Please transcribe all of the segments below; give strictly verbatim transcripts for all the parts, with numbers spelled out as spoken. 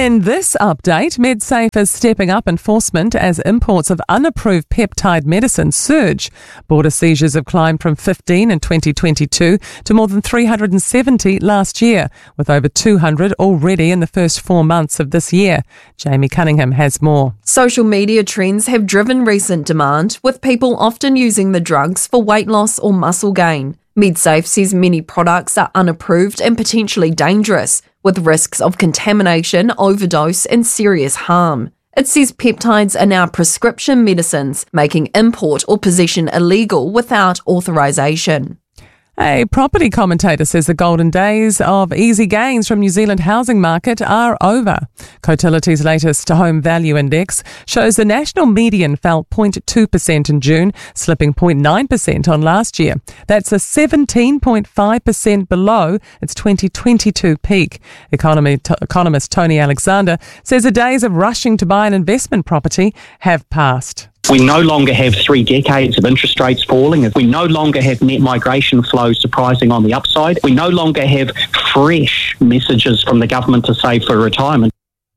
In this update, MedSafe is stepping up enforcement as imports of unapproved peptide medicines surge. Border seizures have climbed from fifteen in twenty twenty-two to more than three hundred seventy last year, with over two hundred already in the first four months of this year. Jamie Cunningham has more. Social media trends have driven recent demand, with people often using the drugs for weight loss or muscle gain. MedSafe says many products are unapproved and potentially dangerous, with risks of contamination, overdose and serious harm. It says peptides are now prescription medicines, making import or possession illegal without authorisation. A property commentator says the golden days of easy gains from New Zealand housing market are over. Cotility's latest home value index shows the national median fell zero point two percent in June, slipping zero point nine percent on last year. That's a seventeen point five percent below its twenty twenty-two peak. Economy, t- economist Tony Alexander says the days of rushing to buy an investment property have passed. We no longer have three decades of interest rates falling. We no longer have net migration flows surprising on the upside. We no longer have fresh messages from the government to save for retirement.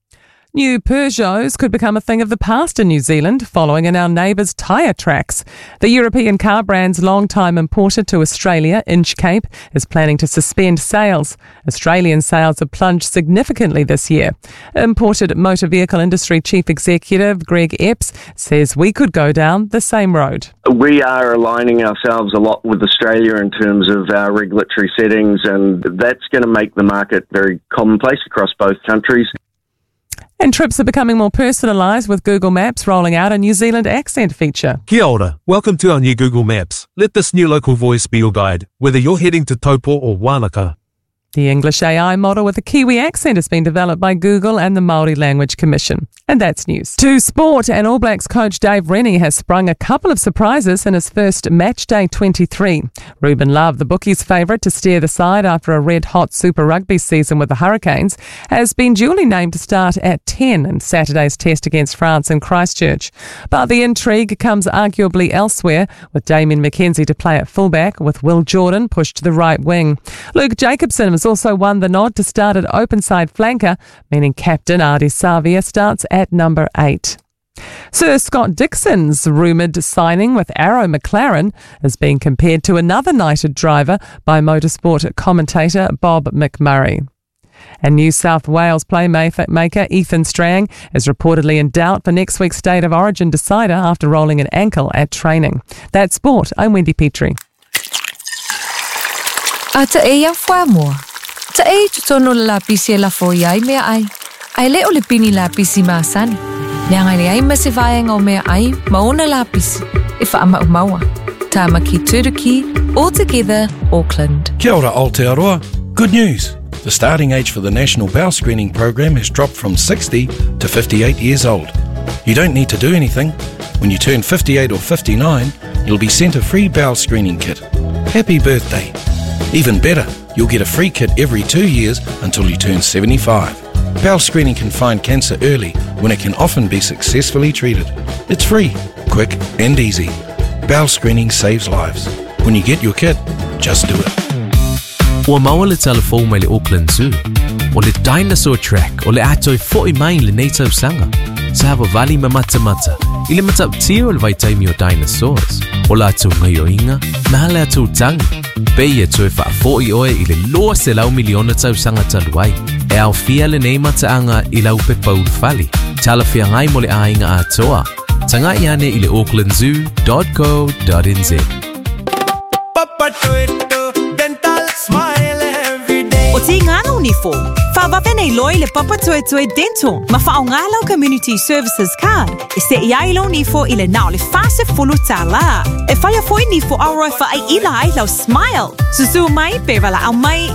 New Peugeots could become a thing of the past in New Zealand, following in our neighbours' tyre tracks. The European car brand's long-time importer to Australia, Inchcape, is planning to suspend sales. Australian sales have plunged significantly this year. Imported motor vehicle industry chief executive Greg Epps says we could go down the same road. We are aligning ourselves a lot with Australia in terms of our regulatory settings, and that's going to make the market very commonplace across both countries. And trips are becoming more personalised, with Google Maps rolling out a New Zealand accent feature. Kia ora. Welcome to our new Google Maps. Let this new local voice be your guide, whether you're heading to Taupo or Wanaka. The English A I model with a Kiwi accent has been developed by Google and the Māori Language Commission. And that's news. To sport, and All Blacks coach Dave Rennie has sprung a couple of surprises in his first match day twenty-three. Ruben Love, the bookies' favourite to steer the side after a red-hot Super Rugby season with the Hurricanes, has been duly named to start at ten in Saturday's test against France in Christchurch. But the intrigue comes arguably elsewhere, with Damien McKenzie to play at fullback, with Will Jordan pushed to the right wing. Luke Jacobson has also won the nod to start at open side flanker, meaning captain Ardie Savea starts at number eight. Sir Scott Dixon's rumoured signing with Arrow McLaren is being compared to another knighted driver by motorsport commentator Bob McMurray. And New South Wales playmaker Ethan Strang is reportedly in doubt for next week's State of Origin decider after rolling an ankle at training. That's sport. I'm Wendy Petrie. Ata e ia whā mua. Ta e tutono le lapisi e la fo iai mea ai. Ai leo le pini lapisi maasani. Leanga le ai mase vāenga o mea ai maona lapisi. E wha ama umaua. Tāmaki Turuki, all together Auckland. Kia ora Aotearoa. Good news. The starting age for the National Bowel Screening Program has dropped from sixty to fifty-eight years old. You don't need to do anything. When you turn fifty-eight or fifty-nine, you'll be sent a free bowel screening kit. Happy birthday. Even better, you'll get a free kit every two years until you turn seventy-five. Bowel screening can find cancer early when it can often be successfully treated. It's free, quick and easy. Bowel screening saves lives. When you get your kit, just do it. Ua maua le telefou mai le Auckland Zoo. O le dinosaur track o le atoi fo'i mai le nei tausanga. Sa hawa vali ma mata mata. I le mata tio le vaitaimi o dinosaurs. O la atu ngai o inga, na le atu tangi. Pei e toe wha fo'i oe i le loa se lau miliona tausanga taluai. E au fia le nei mataanga i lau pe paul fali. Tala fia ngai mo le ainga atoa. Tanga i ane i le auckland zoo dot co dot n z. Papa Toito Dental Smile every day. O ti ngana uniform. Whawawe nei loi le Papa Toe Toe Dental. Ma wha o ngālau Community Services Card. E se i ailo nifo i le nao le whase fulu tala. E whaia foi nifo auroi wha ai ila ai lau smile. Susu mai pe wala au mai